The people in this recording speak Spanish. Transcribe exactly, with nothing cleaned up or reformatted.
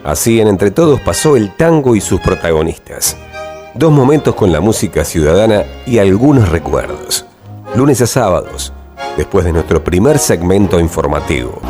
Así en Entre Todos pasó el tango y sus protagonistas. Dos momentos con la música ciudadana y algunos recuerdos. Lunes a sábados, después de nuestro primer segmento informativo.